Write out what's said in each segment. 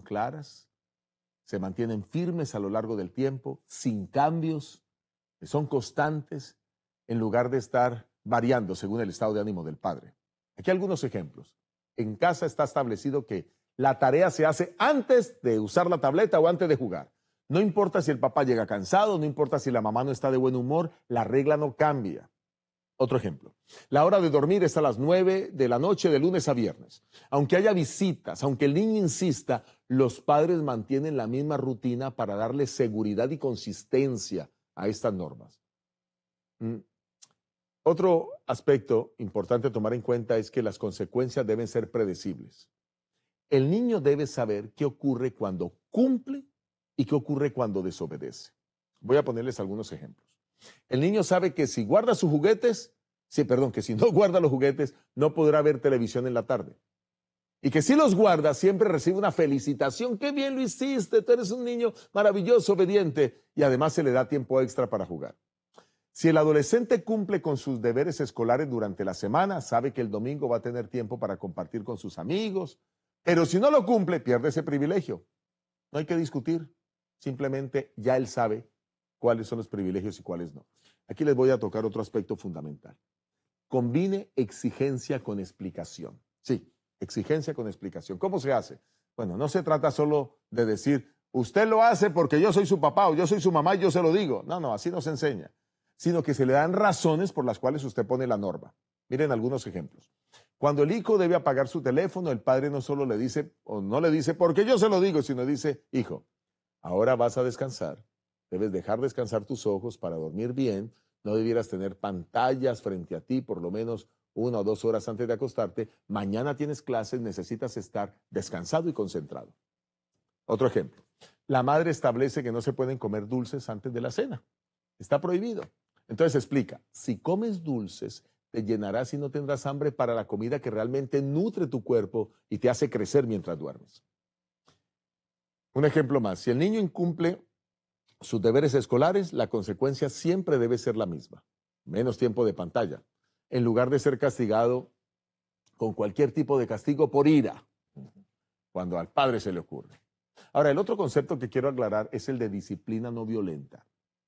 son claras, se mantienen firmes a lo largo del tiempo, sin cambios, son constantes, en lugar de estar variando según el estado de ánimo del padre. Aquí algunos ejemplos. En casa está establecido que la tarea se hace antes de usar la tableta o antes de jugar. No importa si el papá llega cansado, no importa si la mamá no está de buen humor, la regla no cambia. Otro ejemplo. La hora de dormir es a las 9 de la noche de lunes a viernes. Aunque haya visitas, aunque el niño insista, los padres mantienen la misma rutina para darle seguridad y consistencia a estas normas. Otro aspecto importante a tomar en cuenta es que las consecuencias deben ser predecibles. El niño debe saber qué ocurre cuando cumple y qué ocurre cuando desobedece. Voy a ponerles algunos ejemplos. El niño sabe que si guarda sus juguetes, que si no guarda los juguetes, no podrá ver televisión en la tarde. Y que si los guarda, siempre recibe una felicitación. ¡Qué bien lo hiciste! Tú eres un niño maravilloso, obediente. Y además se le da tiempo extra para jugar. Si el adolescente cumple con sus deberes escolares durante la semana, sabe que el domingo va a tener tiempo para compartir con sus amigos. Pero si no lo cumple, pierde ese privilegio. No hay que discutir. Simplemente ya él sabe cuáles son los privilegios y cuáles no. Aquí les voy a tocar otro aspecto fundamental. Combine exigencia con explicación. Sí, exigencia con explicación. ¿Cómo se hace? Bueno, no se trata solo de decir, usted lo hace porque yo soy su papá o yo soy su mamá y yo se lo digo. No, así no se enseña. Sino que se le dan razones por las cuales usted pone la norma. Miren algunos ejemplos. Cuando el hijo debe apagar su teléfono, el padre no solo le dice, o no le dice, porque yo se lo digo, sino dice, hijo, ahora vas a descansar. Debes dejar descansar tus ojos para dormir bien. No debieras tener pantallas frente a ti por lo menos 1 o 2 horas antes de acostarte. Mañana tienes clases, necesitas estar descansado y concentrado. Otro ejemplo. La madre establece que no se pueden comer dulces antes de la cena. Está prohibido. Entonces explica, si comes dulces, te llenarás y no tendrás hambre para la comida que realmente nutre tu cuerpo y te hace crecer mientras duermes. Un ejemplo más. Si el niño incumple sus deberes escolares, la consecuencia siempre debe ser la misma. Menos tiempo de pantalla. En lugar de ser castigado con cualquier tipo de castigo por ira, cuando al padre se le ocurre. Ahora, el otro concepto que quiero aclarar es el de disciplina no violenta.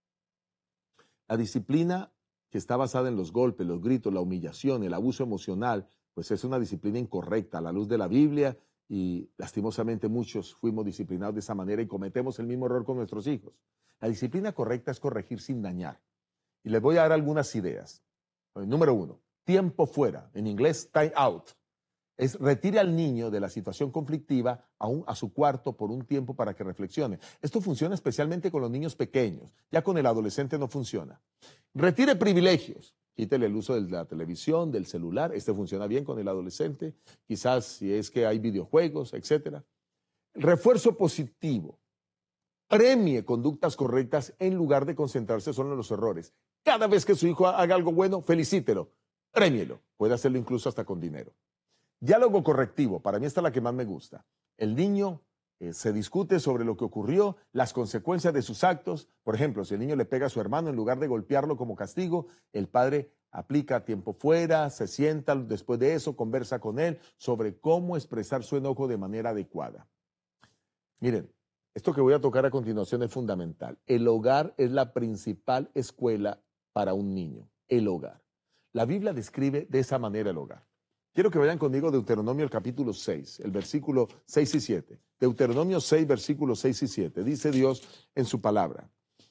La disciplina que está basada en los golpes, los gritos, la humillación, el abuso emocional, pues es una disciplina incorrecta a la luz de la Biblia y lastimosamente muchos fuimos disciplinados de esa manera y cometemos el mismo error con nuestros hijos. La disciplina correcta es corregir sin dañar. Y les voy a dar algunas ideas. Número 1, tiempo fuera, en inglés time out. Es retire al niño de la situación conflictiva a su cuarto por un tiempo para que reflexione. Esto funciona especialmente con los niños pequeños, ya con el adolescente no funciona. Retire privilegios, quítele el uso de la televisión, del celular, este funciona bien con el adolescente, quizás si es que hay videojuegos, etc. Refuerzo positivo, premie conductas correctas en lugar de concentrarse solo en los errores. Cada vez que su hijo haga algo bueno, felicítelo, prémielo, puede hacerlo incluso hasta con dinero. Diálogo correctivo, para mí esta es la que más me gusta. El niño se discute sobre lo que ocurrió, las consecuencias de sus actos. Por ejemplo, si el niño le pega a su hermano, en lugar de golpearlo como castigo, el padre aplica tiempo fuera, se sienta después de eso, conversa con él sobre cómo expresar su enojo de manera adecuada. Miren, esto que voy a tocar a continuación es fundamental. El hogar es la principal escuela para un niño, el hogar. La Biblia describe de esa manera el hogar. Quiero que vayan conmigo a Deuteronomio el capítulo 6, el versículo 6 y 7. Deuteronomio 6, versículos 6 y 7. Dice Dios en su palabra.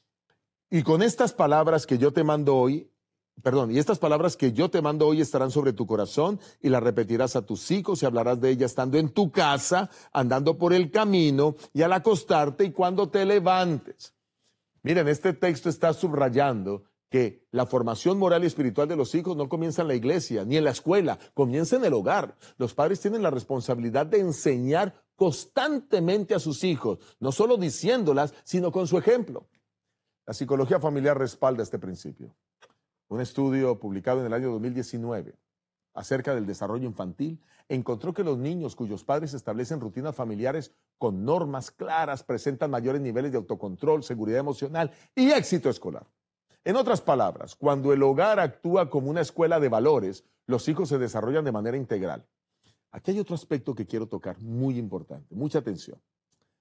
Y con estas palabras que yo te mando hoy, y estas palabras que yo te mando hoy estarán sobre tu corazón y las repetirás a tus hijos y hablarás de ellas estando en tu casa, andando por el camino y al acostarte y cuando te levantes. Miren, este texto está subrayando que la formación moral y espiritual de los hijos no comienza en la iglesia ni en la escuela, comienza en el hogar. Los padres tienen la responsabilidad de enseñar constantemente a sus hijos, no solo diciéndolas, sino con su ejemplo. La psicología familiar respalda este principio. Un estudio publicado en el año 2019 acerca del desarrollo infantil encontró que los niños cuyos padres establecen rutinas familiares con normas claras presentan mayores niveles de autocontrol, seguridad emocional y éxito escolar. En otras palabras, cuando el hogar actúa como una escuela de valores, los hijos se desarrollan de manera integral. Aquí hay otro aspecto que quiero tocar, muy importante, mucha atención.